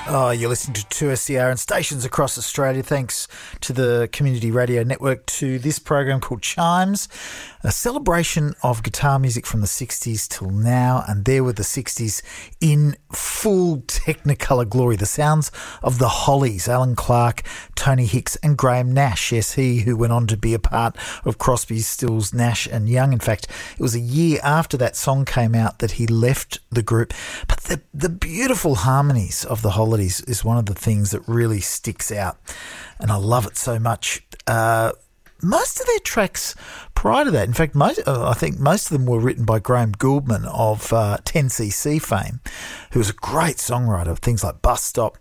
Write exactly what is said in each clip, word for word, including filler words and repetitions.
Oh, you're listening to two S C R and stations across Australia. Thanks to the Community Radio Network, to this program called Chimes, a celebration of guitar music from the sixties till now. And there were the sixties in full Technicolor glory. The sounds of the Hollies, Alan Clark, Tony Hicks and Graham Nash. Yes, he who went on to be a part of Crosby, Stills, Nash and Young. In fact, it was a year after that song came out that he left the group. But the, the beautiful harmonies of the Hollies is one of the things that really sticks out, and I love it so much. Uh, most of their tracks prior to that, in fact, most, uh, I think most of them were written by Graham Gouldman of uh, ten C C fame, who was a great songwriter of things like Bus Stop,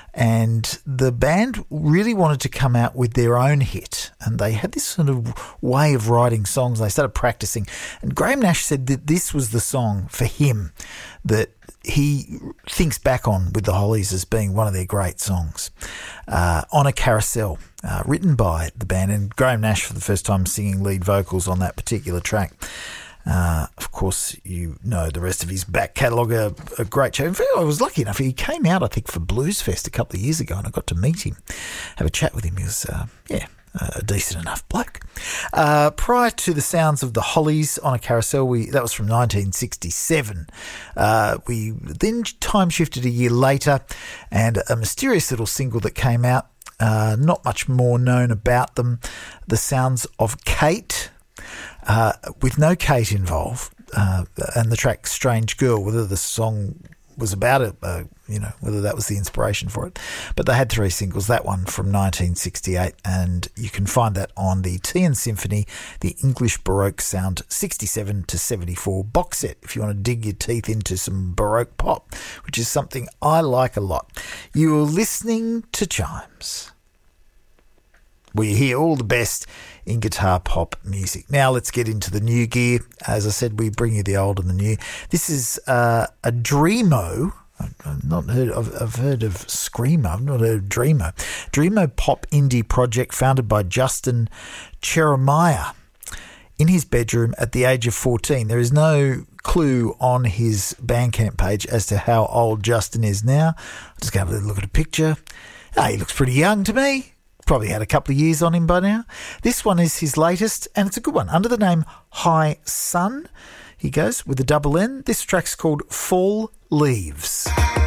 and the band really wanted to come out with their own hit, and they had this sort of way of writing songs. They started practicing, and Graham Nash said that this was the song for him that he thinks back on with the Hollies as being one of their great songs. Uh, On a Carousel, uh, written by the band, and Graham Nash for the first time singing lead vocals on that particular track. Uh, of course, you know the rest of his back catalogue, a, a great show. In fact, I was lucky enough, he came out, I think, for Blues Fest a couple of years ago, and I got to meet him, have a chat with him. He was, uh, yeah, a decent enough bloke. Uh, prior to the sounds of the Hollies, On a Carousel, we that was from nineteen sixty-seven. Uh, we then time shifted a year later, and a mysterious little single that came out, uh, not much more known about them, the sounds of Kate, uh, with no Kate involved, uh, and the track Strange Girl, whether the song was about it, uh, you know, whether that was the inspiration for it. But they had three singles, that one from nineteen sixty-eight, and you can find that on the T N Symphony, the English Baroque Sound sixty-seven to seventy-four box set, if you want to dig your teeth into some Baroque pop, which is something I like a lot. You're listening to Chimes. We hear all the best in guitar pop music. Now let's get into the new gear. As I said, we bring you the old and the new. This is uh, a Dreamo. I've not heard of, I've heard of Screamo. I've not heard of Dreamo. Dreamo pop indie project founded by Justin Cheremiah in his bedroom at the age of fourteen. There is no clue on his Bandcamp page as to how old Justin is now. I'll just go have a look at a picture. Oh, he looks pretty young to me. Probably had a couple of years on him by now. This one is his latest, and it's a good one. Under the name High Sun, he goes with a double N. This track's called Fall Leaves.